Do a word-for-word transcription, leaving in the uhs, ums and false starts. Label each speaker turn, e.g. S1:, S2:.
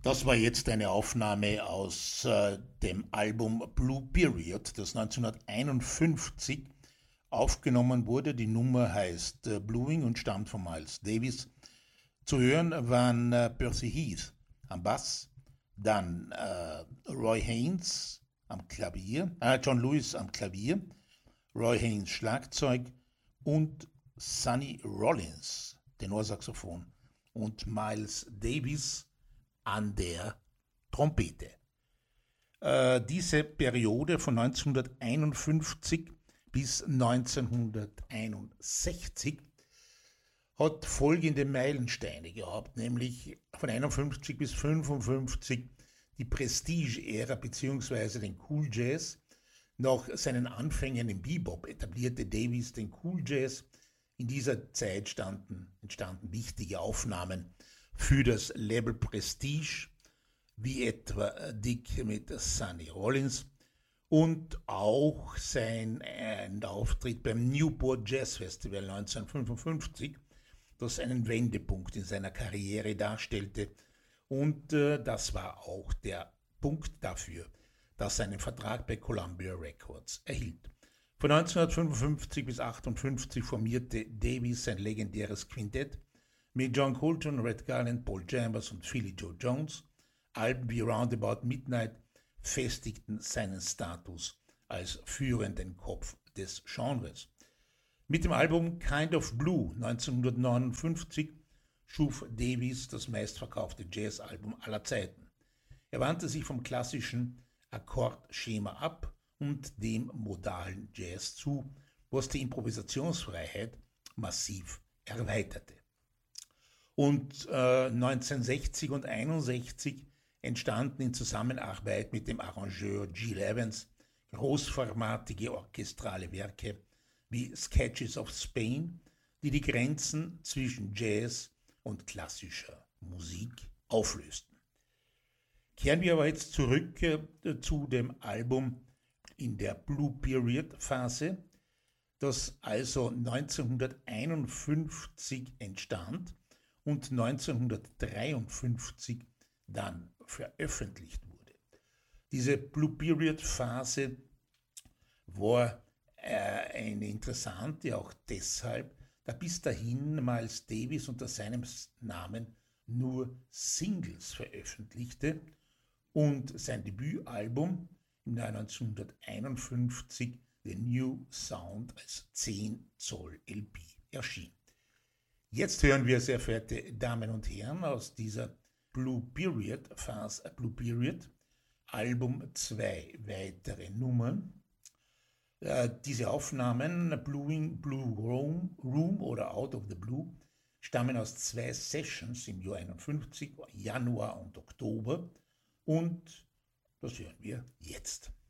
S1: Das war jetzt eine Aufnahme aus äh, dem Album Blue Period, das neunzehnhunderteinundfünfzig aufgenommen wurde. Die Nummer heißt äh, Bluing und stammt von Miles Davis. Zu hören waren äh, Percy Heath am Bass, dann äh, Roy Haynes am Klavier, äh, John Lewis am Klavier, Roy Haynes Schlagzeug und Sonny Rollins Tenorsaxophon und Miles Davis an der Trompete. Äh, diese Periode von neunzehnhunderteinundfünfzig bis neunzehnhunderteinundsechzig hat folgende Meilensteine gehabt, nämlich von einundfünfzig bis fünfundfünfzig die Prestige-Ära bzw. den Cool Jazz. Nach seinen Anfängen im Bebop etablierte Davis den Cool Jazz. In dieser Zeit standen, entstanden wichtige Aufnahmen für das Label Prestige, wie etwa Dick mit Sonny Rollins und auch sein ein Auftritt beim Newport Jazz Festival neunzehnhundertfünfundfünfzig, das einen Wendepunkt in seiner Karriere darstellte. Und äh, das war auch der Punkt dafür, dass er einen Vertrag bei Columbia Records erhielt. Von neunzehnhundertfünfundfünfzig bis achtundfünfzig formierte Davis sein legendäres Quintett mit John Coltrane, Red Garland, Paul Chambers und Philly Joe Jones. Alben wie Roundabout Midnight festigten seinen Status als führenden Kopf des Genres. Mit dem Album Kind of Blue neunzehnhundertneunundfünfzig schuf Davis das meistverkaufte Jazzalbum aller Zeiten. Er wandte sich vom klassischen Akkordschema ab und dem modalen Jazz zu, was die Improvisationsfreiheit massiv erweiterte. Und äh, neunzehnhundertsechzig und einundsechzig entstanden in Zusammenarbeit mit dem Arrangeur Gil Evans großformatige orchestrale Werke wie Sketches of Spain, die die Grenzen zwischen Jazz und klassischer Musik auflösten. Kehren wir aber jetzt zurück äh, zu dem Album in der Blue Period Phase, das also neunzehnhunderteinundfünfzig entstand und neunzehnhundertdreiundfünfzig dann veröffentlicht wurde. Diese Blue Period Phase war äh, eine interessante, auch deshalb, da bis dahin Miles Davis unter seinem Namen nur Singles veröffentlichte und sein Debütalbum im Jahr neunzehnhunderteinundfünfzig The New Sound als zehn Zoll L P erschien. Jetzt hören wir, sehr verehrte Damen und Herren, aus dieser Blue Period Phase, Blue Period Album zwei weitere Nummern. Äh, diese Aufnahmen, Bluing, Blue Room, Room oder Out of the Blue, stammen aus zwei Sessions im Jahr einundfünfzig, Januar und Oktober, und das hören wir jetzt.